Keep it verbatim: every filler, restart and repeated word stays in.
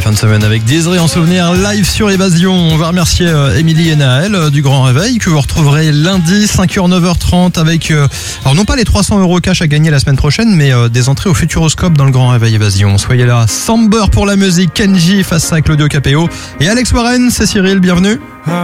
fin de semaine avec Désiré en souvenir live sur Évasion. On va remercier euh, Émilie et Naël euh, du Grand Réveil que vous retrouverez lundi cinq heures neuf heures trente avec, euh, alors non pas les trois cents euros cash à gagner la semaine prochaine, mais euh, des entrées au Futuroscope dans le Grand Réveil Évasion. Soyez là. Samber pour la musique, Kenji face à Claudio Capéo et Alex Warren, c'est Cyril, bienvenue.